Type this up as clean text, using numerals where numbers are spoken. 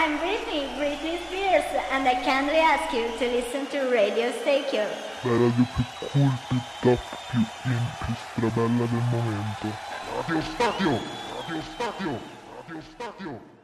I'm Britney Spears, and I kindly ask you to listen to Radio Stay-Chill. La radio più cool, più top, più in, più strabella del momento. Radio Stadio! Radio Stadio! Radio Stadio!